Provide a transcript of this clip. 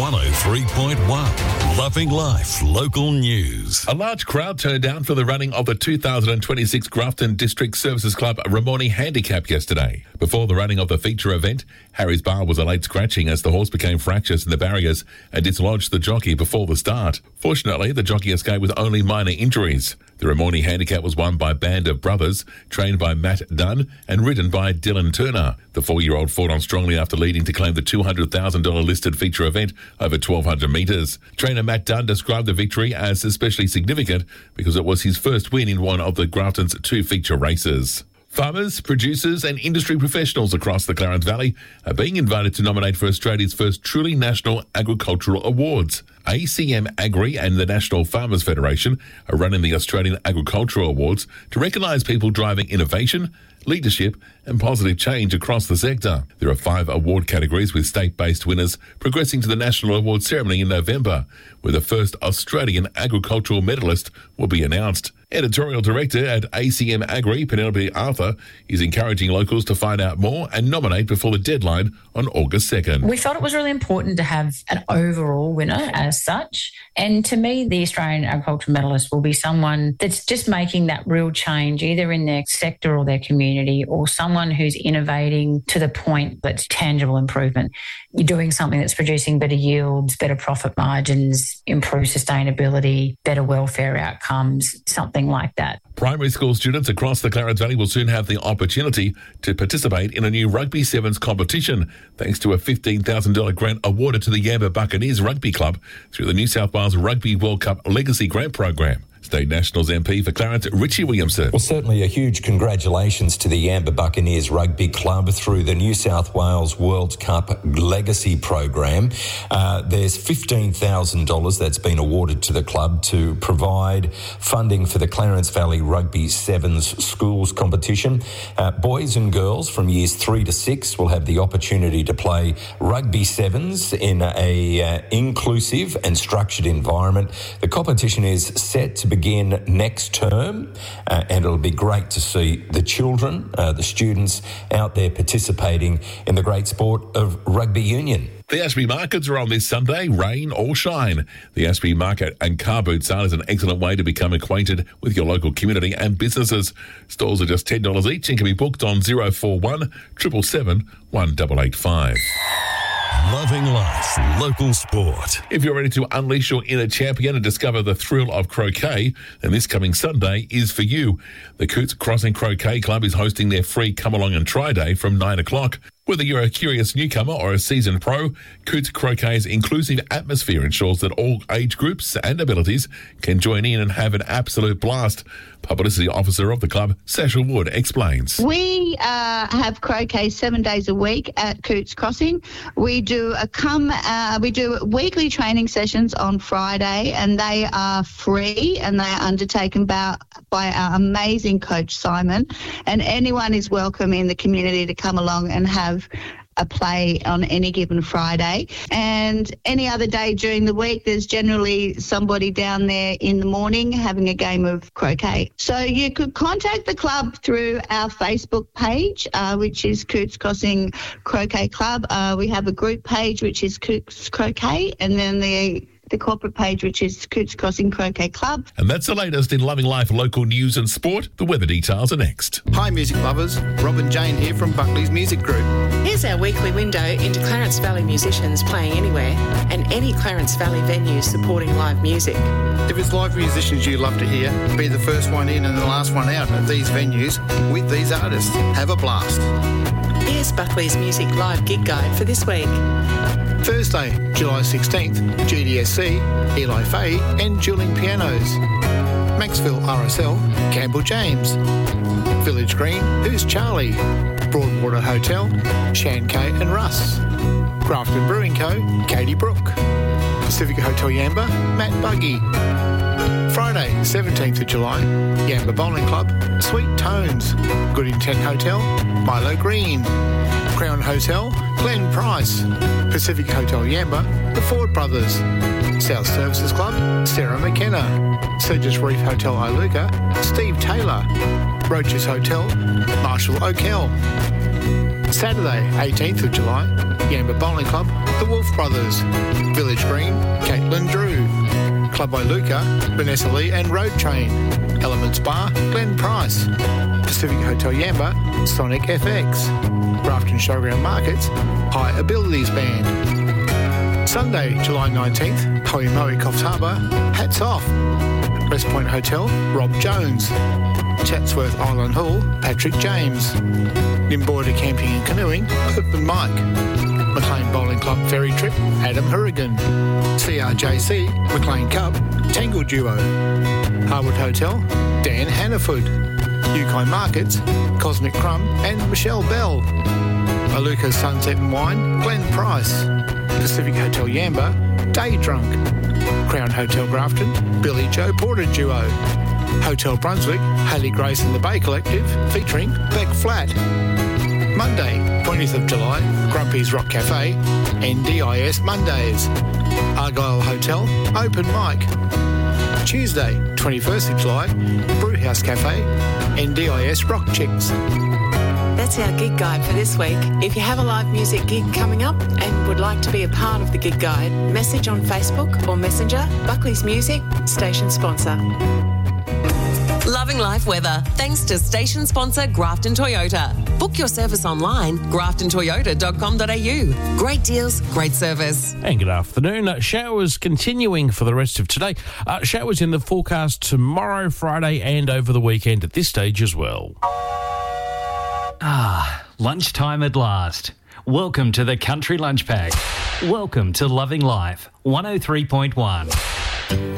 103.1 Loving Life Local News. A large crowd turned out for the running of the 2026 Grafton District Services Club Ramornie Handicap yesterday. Before the running of the feature event, Harry's Bar was a late scratching as the horse became fractious in the barriers and dislodged the jockey before the start. Fortunately, the jockey escaped with only minor injuries. The Ramornie Handicap was won by Band of Brothers, trained by Matt Dunn and ridden by Dylan Turner. The 4-year-old fought on strongly after leading to claim the $200,000 listed feature event over 1,200 metres. Trainer Matt Dunn described the victory as especially significant because it was his first win in one of the Grafton's 2 feature races. Farmers, producers and industry professionals across the Clarence Valley are being invited to nominate for Australia's first truly national agricultural awards. ACM Agri and the National Farmers Federation are running the Australian Agricultural Awards to recognise people driving innovation, leadership and positive change across the sector. There are 5 award categories with state-based winners progressing to the National Award ceremony in November, where the first Australian agricultural medalist will be announced. Editorial Director at ACM Agri, Penelope Arthur, is encouraging locals to find out more and nominate before the deadline on August 2nd. We felt it was really important to have an overall winner as such. And to me, the Australian Agricultural Medalist will be someone that's just making that real change, either in their sector or their community, or someone who's innovating to the point that's tangible improvement. You're doing something that's producing better yields, better profit margins, improved sustainability, better welfare outcomes, something like that. Primary school students across the Clarence Valley will soon have the opportunity to participate in a new Rugby Sevens competition, thanks to a $15,000 grant awarded to the Yamba Buccaneers Rugby Club through the New South Wales Rugby World Cup Legacy Grant Program. State Nationals MP for Clarence, Richie Williamson. Well, certainly a huge congratulations to the Yamba Buccaneers Rugby Club through the New South Wales World Cup Legacy Program. There's $15,000 that's been awarded to the club to provide funding for the Clarence Valley Rugby Sevens Schools competition. Boys and girls from years 3 to 6 will have the opportunity to play Rugby Sevens in a inclusive and structured environment. The competition is set to begin next term, and it'll be great to see the children, the students out there participating in the great sport of rugby union. The Ashby Markets are on this Sunday, rain or shine. The Ashby Market and Car Boot Sale is an excellent way to become acquainted with your local community and businesses. Stalls are just $10 each and can be booked on 041 777 1885. Loving Life Local Sport. If you're ready to unleash your inner champion and discover the thrill of croquet, then this coming Sunday is for you. The Coots Crossing Croquet Club is hosting their free Come Along and Try Day from 9 o'clock. Whether you're a curious newcomer or a seasoned pro, Coots Croquet's inclusive atmosphere ensures that all age groups and abilities can join in and have an absolute blast. Publicity Officer of the club, Sasha Wood, explains. We have croquet 7 days a week at Coots Crossing. We do weekly training sessions on Friday, and they are free and they are undertaken by our amazing coach Simon. And anyone is welcome in the community to come along and have a play on any given Friday. And any other day during the week, there's generally somebody down there in the morning having a game of croquet. So you could contact the club through our Facebook page, which is Coots Crossing Croquet Club. We have a group page, which is Coots Croquet, and then the corporate page, which is Coots Crossing Croquet Club. And that's the latest in Loving Life local news and sport. The weather details are next. Hi music lovers, Rob and Jane here from Buckley's Music Group. Here's our weekly window into Clarence Valley musicians playing anywhere and any Clarence Valley venues supporting live music. If it's live musicians you love to hear, be the first one in and the last one out at these venues with these artists. Have a blast. Here's Buckley's Music Live Gig Guide for this week. Thursday, July 16th, GDSC, Eli Fay and Dueling Pianos. Maxville RSL, Campbell James. Village Green, Who's Charlie? Broadwater Hotel, Shan Kay and Russ. Grafton Brewing Co, Katie Brook. Pacific Hotel Yamba, Matt Buggy. Friday, 17th of July, Yamba Bowling Club, Sweet Tones. Good Intent Hotel, Milo Green. Crown Hotel, Glenn Price. Pacific Hotel Yamba, the Ford Brothers. South Services Club, Sarah McKenna. Sedges Reef Hotel Iluka, Steve Taylor. Roaches Hotel, Marshall O'Kell. Saturday, 18th of July, Yamba Bowling Club, the Wolf Brothers. Village Green, Caitlin Drew. Club Iluka, Vanessa Lee and Road Train. Elements Bar, Glenn Price. Pacific Hotel Yamba, Sonic FX. Grafton Showground Markets, High Abilities Band. Sunday, July 19th, Hoimoe Coffs Harbour, Hats Off. West Point Hotel, Rob Jones. Chatsworth Island Hall, Patrick James. Nimborda Camping and Canoeing, Open Mike. McLean Bowling Club Ferry Trip, Adam Hurrigan. CRJC, McLean Cup, Tangle Duo. Harwood Hotel, Dan Hannaford. Yukon Markets, Cosmic Crumb and Michelle Bell. Aluka's Sunset and Wine, Glenn Price. Pacific Hotel Yamba, Day Drunk. Crown Hotel Grafton, Billy Joe Porter Duo. Hotel Brunswick, Haley Grace and the Bay Collective, featuring Beck Flat. Monday, 20th of July, Grumpy's Rock Cafe, NDIS Mondays. Argyle Hotel, Open Mic. Tuesday, 21st of July, Brewhouse Cafe, NDIS Rock Chicks. That's our gig guide for this week. If you have a live music gig coming up and would like to be a part of the gig guide, message on Facebook or Messenger, Buckley's Music, station sponsor. Loving life weather, thanks to station sponsor Grafton Toyota. Book your service online, graftontoyota.com.au. Great deals, great service. And good afternoon. Showers continuing for the rest of today. Showers in the forecast tomorrow, Friday and over the weekend at this stage as well. Lunchtime at last. Welcome to the Country Lunch Pack. Welcome to Loving Life, 103.1.